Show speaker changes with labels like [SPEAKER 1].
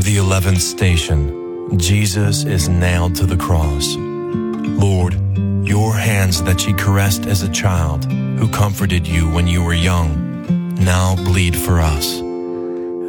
[SPEAKER 1] the 11th station, Jesus is nailed to the cross. Lord, your hands that she caressed as a child, who comforted you when you were young, now bleed for us.